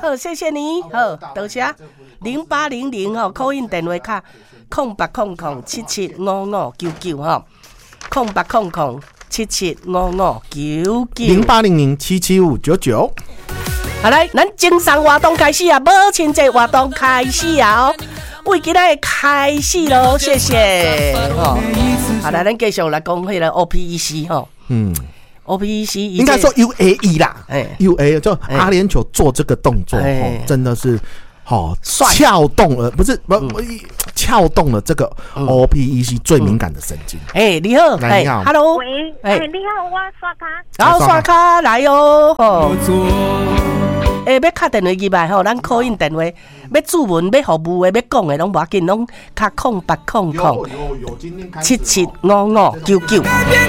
好，谢谢你，好，多谢。0800吼，call in 电话卡0800775599吼，0800775599。好来，咱精神活动开始啊，母亲节活动开始啊哦，为今仔开始咯，谢谢吼。好来，咱继续来讲迄个 OPEC 吼，OPEC 应该说 UAE 啦，UAE 就阿联酋做这个动作，真的是撬动了，撬动了这个 OPEC 最敏感的神经。 你好，Hello， 喂，你好，我刷卡， 然后刷卡来哦，要敲电话入来吼，咱 call in 电话，要注文、要服务的、要讲的，拢无要紧，拢敲0800775599。